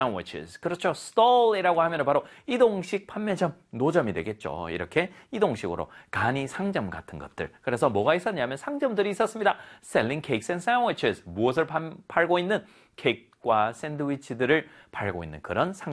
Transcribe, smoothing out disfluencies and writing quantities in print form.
sandwiches. 그렇죠. stall이라고 하면 바로 이동식 판매점, 노점이 되겠죠. 이렇게 이동식으로 간이 상점 같은 것들. 그래서 뭐가 있었냐면 상점들이 있었습니다. selling cakes and sandwiches. 무엇을 팔고 있는 케이크와 샌드위치들을 팔고 있는 그런 상점.